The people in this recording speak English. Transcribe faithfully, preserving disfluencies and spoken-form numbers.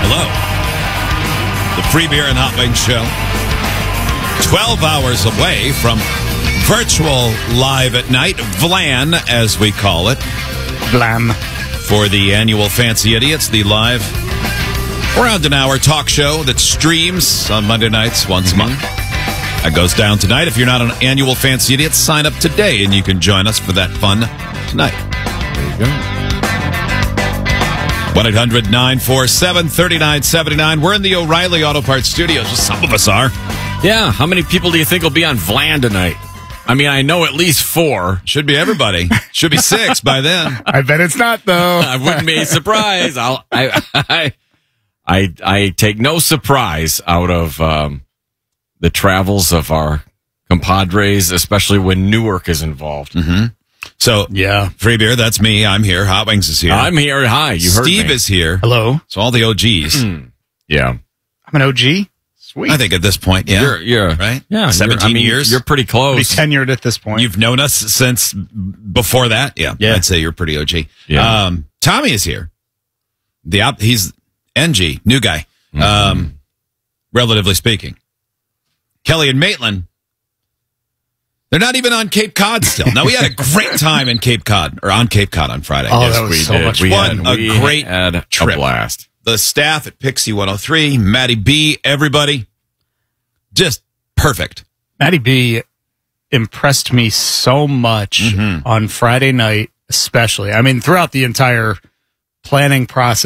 Hello. The Free Beer and Hot Wings Show. twelve hours away from virtual live at night, VLAN, as we call it. Blam. For the annual Fancy Idiots, the live around an hour talk show that streams on Monday nights once mm-hmm. a month. That goes down tonight. If you're not an annual Fancy Idiots, sign up today and you can join us for that fun tonight. There you go. one eight hundred nine four seven three nine seven nine. We're in the O'Reilly Auto Parts studios. Some of us are. Yeah. How many people do you think will be on VLAN tonight? I mean, I know at least four. Should be everybody. Should be six by then. I bet it's not, though. I wouldn't be surprised. I'll, I, I, I, I take no surprise out of um, the travels of our compadres, especially when Newark is involved. Mm-hmm. So, yeah, Free Beer, that's me. I'm here. Hot Wings is here. I'm here. Hi, you heard me. Steve is here. Hello. So all the O Gs. Yeah. I'm an O G. Sweet. I think at this point, yeah. You're, you're right? Yeah. seventeen I mean, years. You're pretty close. Pretty tenured at this point. You've known us since before that? Yeah. Yeah. I'd say you're pretty O G. Yeah. Um, Tommy is here. The op- He's N G, new guy, Mm-hmm. um, relatively speaking. Kelly and Maitland, they're not even on Cape Cod still. Now, we had a great time in Cape Cod, or on Cape Cod on Friday. Oh, yes, that was we so did. much we fun. had We a great had trip. a blast. The staff at Pixie one oh three, Maddie B, everybody, just perfect. Maddie B impressed me so much Mm-hmm. on Friday night, especially. I mean, throughout the entire planning process.